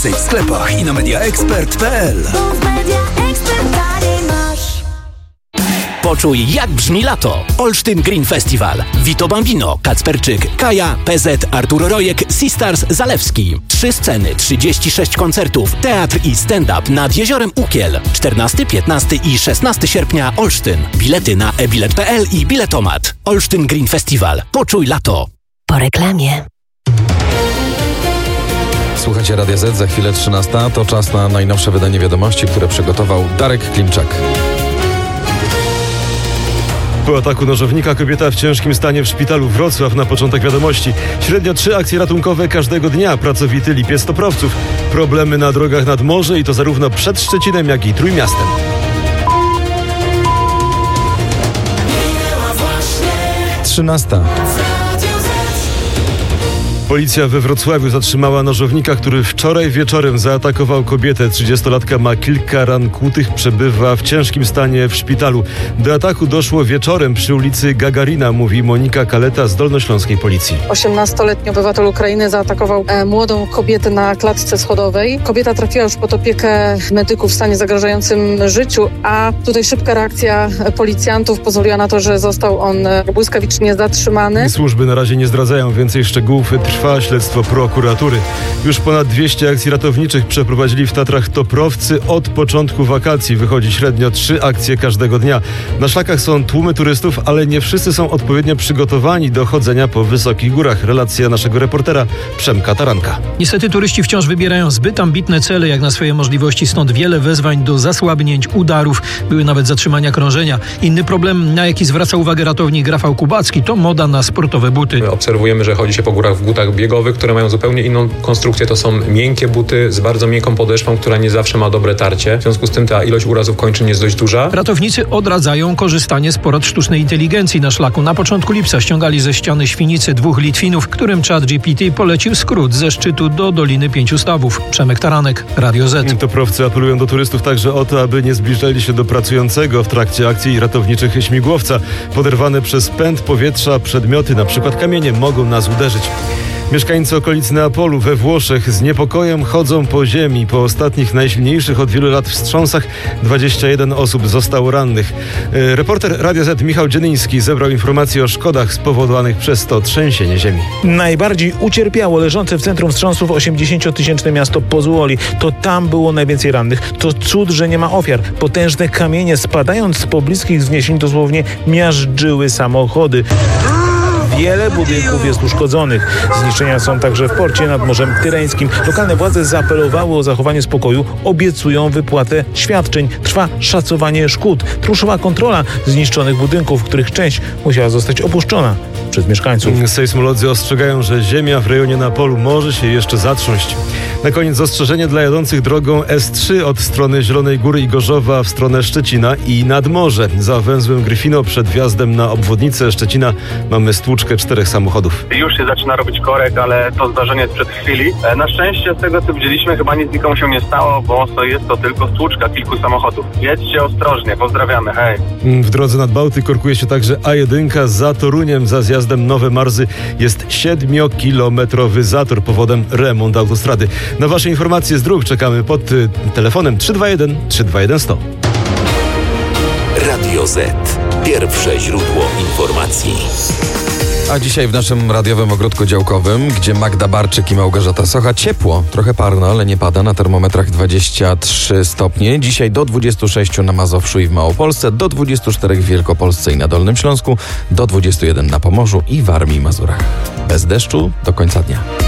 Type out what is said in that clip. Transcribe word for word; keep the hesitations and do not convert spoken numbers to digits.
Więcej w sklepach i na media ekspert kropka p l. Poczuj, jak brzmi lato. Olsztyn Green Festival. Vito Bambino, Kacperczyk, Kaja, P Z, Artur Rojek, Sistars, Zalewski. Trzy sceny, trzydzieści sześć koncertów, teatr i stand-up nad Jeziorem Ukiel. czternastego, piętnastego i szesnastego sierpnia Olsztyn. Bilety na e bilet kropka p l i Biletomat. Olsztyn Green Festival. Poczuj lato. Po reklamie. Słuchajcie Radia Z, za chwilę trzynasta. To czas na najnowsze wydanie wiadomości, które przygotował Darek Klimczak. Po ataku nożownika kobieta w ciężkim stanie w szpitalu Wrocław. Na początek wiadomości. Średnio trzy akcje ratunkowe każdego dnia. Pracowity lipiec Toprowców. Problemy na drogach nad morze i to zarówno przed Szczecinem, jak i Trójmiastem. trzynasta. Policja we Wrocławiu zatrzymała nożownika, który wczoraj wieczorem zaatakował kobietę. trzydziestolatka ma kilka ran kłutych, przebywa w ciężkim stanie w szpitalu. Do ataku doszło wieczorem przy ulicy Gagarina, mówi Monika Kaleta z dolnośląskiej policji. osiemnastoletni obywatel Ukrainy zaatakował e, młodą kobietę na klatce schodowej. Kobieta trafiła już pod opiekę medyków w stanie zagrażającym życiu, a tutaj szybka reakcja policjantów pozwoliła na to, że został on błyskawicznie zatrzymany. Służby na razie nie zdradzają więcej szczegółów. Trwa śledztwo prokuratury. Już ponad dwieście akcji ratowniczych przeprowadzili w Tatrach Toprowcy. Od początku wakacji wychodzi średnio trzy akcje każdego dnia. Na szlakach są tłumy turystów, ale nie wszyscy są odpowiednio przygotowani do chodzenia po wysokich górach. Relacja naszego reportera Przemka Taranka. Niestety turyści wciąż wybierają zbyt ambitne cele jak na swoje możliwości, stąd wiele wezwań do zasłabnięć, udarów, były nawet zatrzymania krążenia. Inny problem, na jaki zwraca uwagę ratownik Rafał Kubacki, to moda na sportowe buty. My obserwujemy, że chodzi się po górach w butach biegowych, które mają zupełnie inną konstrukcję. To są miękkie buty z bardzo miękką podeszwą, która nie zawsze ma dobre tarcie. W związku z tym ta ilość urazów kończyn jest dość duża. Ratownicy odradzają korzystanie z porad sztucznej inteligencji na szlaku. Na początku lipca ściągali ze ściany Świnicy dwóch Litwinów, którym ChatGPT polecił skrót ze szczytu do Doliny Pięciu Stawów. Przemek Taranek, Radio Z. Toprowcy apelują do turystów także o to, aby nie zbliżali się do pracującego w trakcie akcji ratowniczych śmigłowca. Poderwane przez pęd powietrza przedmioty, np. kamienie, mogą nas uderzyć. Mieszkańcy okolic Neapolu we Włoszech z niepokojem chodzą po ziemi. Po ostatnich, najsilniejszych od wielu lat wstrząsach dwadzieścia jeden osób zostało rannych. Reporter Radia Z Michał Dzieniński zebrał informacje o szkodach spowodowanych przez to trzęsienie ziemi. Najbardziej ucierpiało leżące w centrum wstrząsów osiemdziesięciotysięczne miasto Pozzuoli. To tam było najwięcej rannych. To cud, że nie ma ofiar. Potężne kamienie spadając z pobliskich wzniesień dosłownie miażdżyły samochody. Wiele budynków jest uszkodzonych. Zniszczenia są także w porcie nad Morzem Tyreńskim. Lokalne władze zaapelowały o zachowanie spokoju, obiecują wypłatę świadczeń. Trwa szacowanie szkód. Truszowa kontrola zniszczonych budynków, których część musiała zostać opuszczona przez mieszkańców. Sejsmolodzy ostrzegają, że ziemia w rejonie Neapolu może się jeszcze zatrząść. Na koniec ostrzeżenie dla jadących drogą S trzy od strony Zielonej Góry i Gorzowa w stronę Szczecina i nad morze. Za węzłem Gryfino przed wjazdem na obwodnicę Szczecina mamy stłuczkę czterech samochodów. Już się zaczyna robić korek, ale to zdarzenie sprzed chwili. Na szczęście z tego co widzieliśmy chyba nic nikomu się nie stało, bo to jest to tylko stłuczka kilku samochodów. Jedźcie ostrożnie, pozdrawiamy, hej. W drodze nad Bałtyk korkuje się także A jeden za Toruniem. Za zjazdem Nowe Marzy jest siedmiokilometrowy zator, powodem remont autostrady. Na wasze informacje z dróg czekamy pod y, telefonem trzy dwa jeden trzy dwa jeden sto. Radio Z. Pierwsze źródło informacji. A dzisiaj w naszym radiowym ogródku działkowym, gdzie Magda Barczyk i Małgorzata Socha, ciepło, trochę parno, ale nie pada, na termometrach dwadzieścia trzy stopnie. Dzisiaj do dwudziestu sześciu na Mazowszu i w Małopolsce, do dwudziestu czterech w Wielkopolsce i na Dolnym Śląsku, do dwudziestu jeden na Pomorzu i Warmii i Mazurach. Bez deszczu do końca dnia.